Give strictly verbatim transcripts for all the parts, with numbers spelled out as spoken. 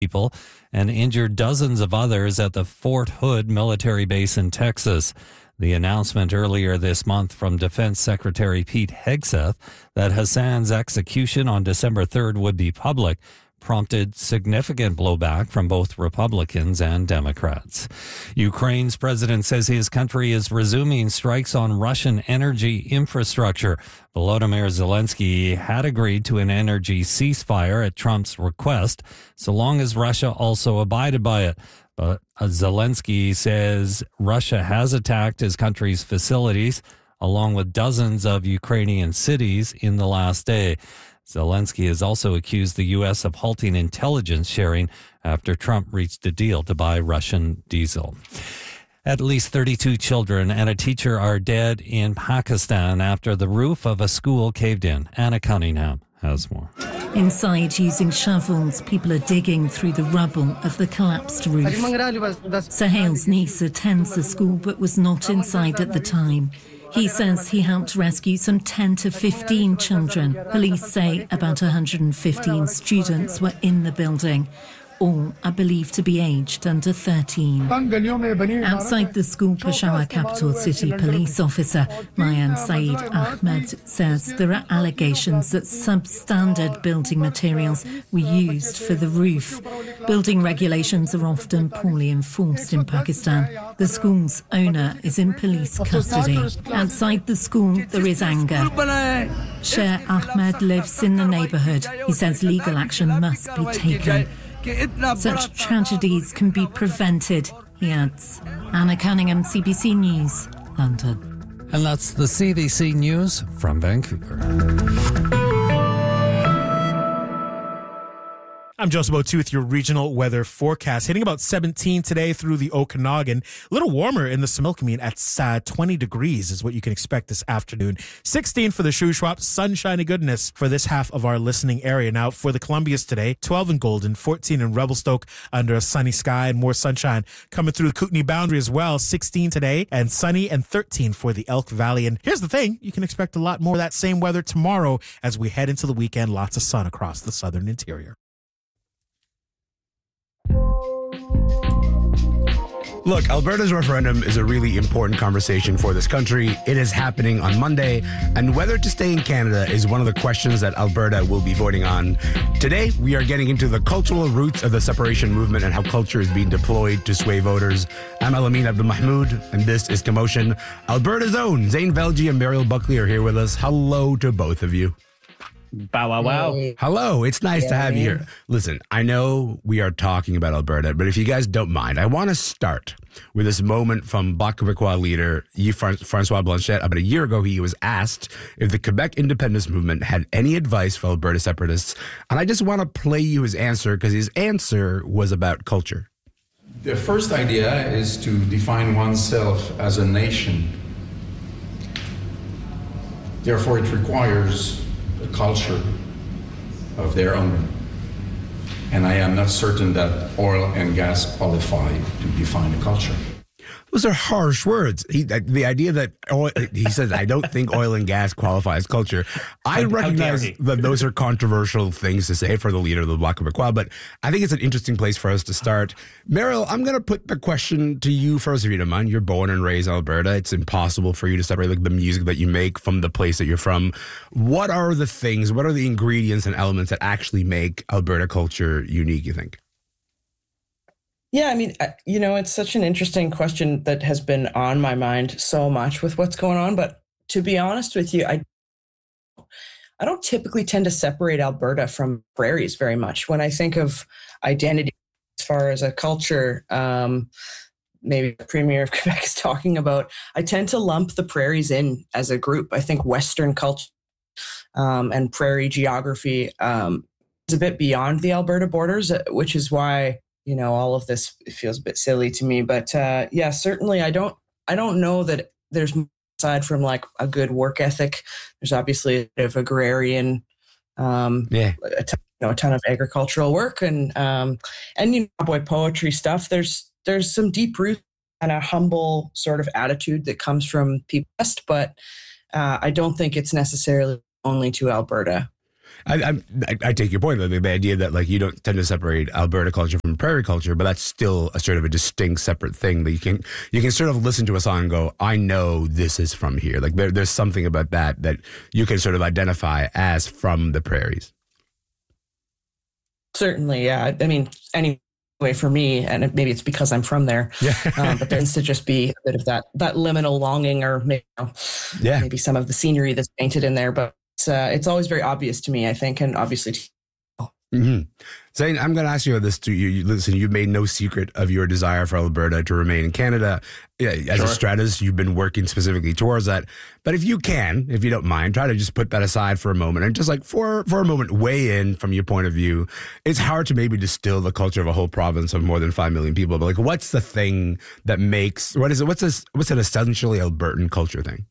people and injured dozens of others at the Fort Hood military base in Texas. The announcement earlier this month from Defense Secretary Pete Hegseth that Hassan's execution on December third would be public prompted significant blowback from both Republicans and Democrats. Ukraine's president says his country is resuming strikes on Russian energy infrastructure. Volodymyr Zelensky had agreed to an energy ceasefire at Trump's request, so long as Russia also abided by it. But Zelensky says Russia has attacked his country's facilities, along with dozens of Ukrainian cities in the last day. Zelensky has also accused the U S of halting intelligence sharing after Trump reached a deal to buy Russian diesel. At least thirty-two children and a teacher are dead in Pakistan after the roof of a school caved in. Anna Cunningham has more. Inside, using shovels, people are digging through the rubble of the collapsed roof. Sahel's niece attends the school but was not inside at the time. He says he helped rescue some ten to fifteen children. Police say about one hundred fifteen students were in the building. All are believed to be aged under thirteen. Outside the school, Peshawar capital city police officer Mayan Saeed Ahmed says there are allegations that substandard building materials were used for the roof. Building regulations are often poorly enforced in Pakistan. The school's owner is in police custody. Outside the school, there is anger. Sher Ahmed lives in the neighbourhood. He says legal action must be taken. Such tragedies can be prevented, he adds. Anna Cunningham, C B C News, London. And that's the C B C News from Vancouver. I'm Joseph O'Toole with your regional weather forecast. Hitting about seventeen today through the Okanagan. A little warmer in the Similkameen at uh, twenty degrees is what you can expect this afternoon. sixteen for the Shuswap. Sunshiny goodness for this half of our listening area. Now for the Columbias today, twelve in Golden, fourteen in Revelstoke under a sunny sky and more sunshine coming through the Kootenay boundary as well. sixteen today and sunny, and thirteen for the Elk Valley. And here's the thing, you can expect a lot more of that same weather tomorrow as we head into the weekend. Lots of sun across the southern interior. Look, Alberta's referendum is a really important conversation for this country. It is happening on Monday, and whether to stay in Canada is one of the questions that Alberta will be voting on. Today, we are getting into the cultural roots of the separation movement and how culture is being deployed to sway voters. I'm Alamin Abdul-Mahmoud, and this is Commotion. Alberta's own Zane Velji and Mariel Buckley are here with us. Hello to both of you. Bow, wow, wow. Hey. Hello. It's nice yeah, to have man. you here. Listen, I know we are talking about Alberta, but if you guys don't mind, I want to start with this moment from Bloc Québécois leader Yves-François Blanchet. About a year ago, he was asked if the Quebec independence movement had any advice for Alberta separatists. And I just want to play you his answer because his answer was about culture. The first idea is to define oneself as a nation. Therefore, it requires a culture of their own. And I am not certain that oil and gas qualify to define a culture. Those are harsh words. He, the idea that oil, he says, I don't think oil and gas qualify as culture. I recognize that those are controversial things to say for the leader of the Bloc Québécois, but I think it's an interesting place for us to start. Mariel, I'm going to put the question to you first, if you don't mind. You're born and raised in Alberta. It's impossible for you to separate like the music that you make from the place that you're from. What are the things, what are the ingredients and elements that actually make Alberta culture unique, you think? Yeah, I mean, you know, it's such an interesting question that has been on my mind so much with what's going on. But to be honest with you, I I don't typically tend to separate Alberta from prairies very much. When I think of identity as far as a culture, um, maybe the Premier of Quebec is talking about, I tend to lump the prairies in as a group. I think Western culture um, and prairie geography um, is a bit beyond the Alberta borders, which is why you know, all of this feels a bit silly to me, but uh, yeah, certainly I don't, I don't know that there's, aside from like a good work ethic, there's obviously a bit of agrarian, um, yeah, a ton, you know, a ton of agricultural work and, um, and, you know, boy, poetry stuff. There's, there's some deep root and a humble sort of attitude that comes from people, but uh, I don't think it's necessarily only to Alberta. I, I, I take your point, though, the idea that like you don't tend to separate Alberta culture from prairie culture, but that's still a sort of a distinct, separate thing that you can you can sort of listen to a song and go, I know this is from here. Like there, there's something about that that you can sort of identify as from the prairies. Certainly, yeah. I mean, anyway, for me, and maybe it's because I'm from there, yeah. um, but there tends to just be a bit of that that liminal longing, or maybe, you know, yeah. maybe some of the scenery that's painted in there. But it's, uh, it's always very obvious to me, I think, and obviously to Mm-hmm. Zane, I'm going to ask you this too. You, you listen. You've made no secret of your desire for Alberta to remain in Canada. Yeah, as sure. a strategist, you've been working specifically towards that. But if you can, if you don't mind, try to just put that aside for a moment and just like for for a moment, weigh in from your point of view. It's hard to maybe distill the culture of a whole province of more than five million people. But like, what's the thing that makes what is it? What's this? What's an essentially Albertan culture thing?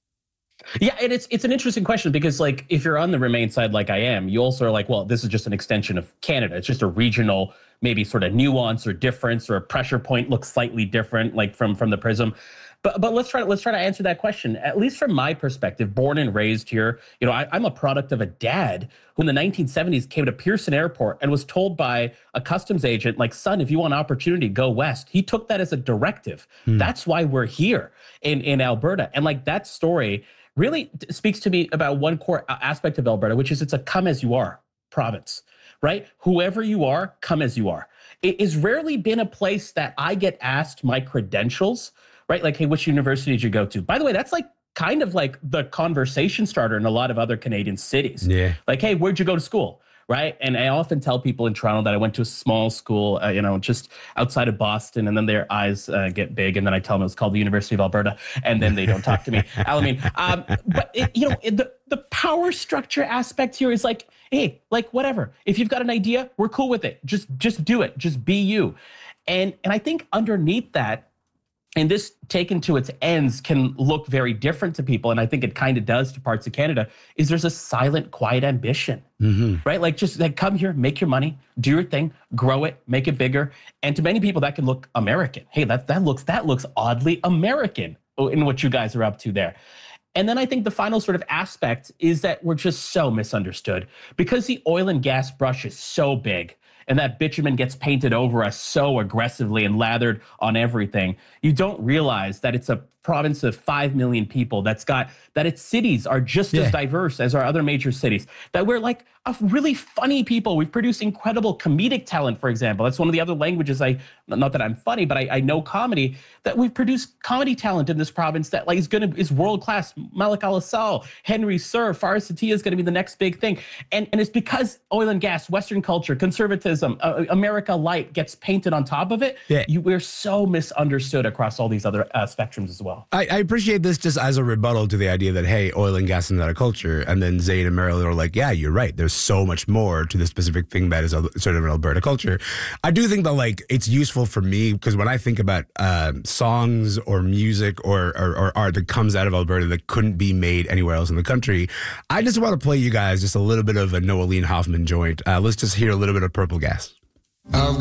Yeah, and it's it's an interesting question because, like, if you're on the Remain side like I am, you also are like, well, this is just an extension of Canada. It's just a regional, maybe sort of nuance or difference, or a pressure point looks slightly different, like from from the prism. But but let's try to let's try to answer that question. At least from my perspective, born and raised here, you know, I, I'm a product of a dad who in the nineteen seventies came to Pearson Airport and was told by a customs agent, like, son, if you want opportunity, go west. He took that as a directive. Hmm. That's why we're here in in Alberta, and like that story really speaks to me about one core aspect of Alberta, which is it's a come as you are province, right? Whoever you are, come as you are. It has rarely been a place that I get asked my credentials, right? Like, hey, which university did you go to? By the way, that's like kind of like the conversation starter in a lot of other Canadian cities. Yeah. Like, hey, where'd you go to school? Right. And I often tell people in Toronto that I went to a small school, uh, you know, just outside of Boston, and then their eyes uh, get big. And then I tell them it was called the University of Alberta, and then they don't talk to me. Alameen. Um, but, it, you know, it, the, the power structure aspect here is like, hey, like whatever. If you've got an idea, we're cool with it. Just just do it. Just be you. And and I think underneath that, and this taken to its ends can look very different to people, and I think it kind of does to parts of Canada, is there's a silent, quiet ambition, mm-hmm. right? Like just like come here, make your money, do your thing, grow it, make it bigger. And to many people that can look American. Hey, that that looks that looks oddly American in what you guys are up to there. And then I think the final sort of aspect is that we're just so misunderstood because the oil and gas brush is so big. And that bitumen gets painted over us so aggressively and lathered on everything. You don't realize that it's a province of five million people that's got, that its cities are just yeah. as diverse as our other major cities, that we're like a really funny people. We've produced incredible comedic talent, for example. That's one of the other languages I, not that I'm funny, but I, I know comedy, that we've produced comedy talent in this province that like is going to, is world-class. Malik Al-Assal, Henry Sir, Faris Satia is going to be the next big thing. And, and it's because oil and gas, Western culture, conservatism, uh, America Light gets painted on top of it. Yeah. You, we're so misunderstood across all these other uh, spectrms as well. I, I appreciate this just as a rebuttal to the idea that, hey, oil and gas is not a culture. And then Zane and Meryl are like, yeah, you're right. There's so much more to the specific thing that is a, sort of an Alberta culture. I do think that, like, it's useful for me because when I think about um, songs or music or, or, or art that comes out of Alberta that couldn't be made anywhere else in the country, I just want to play you guys just a little bit of a Noeline Hoffman joint. Uh, let's just hear a little bit of Purple Gas.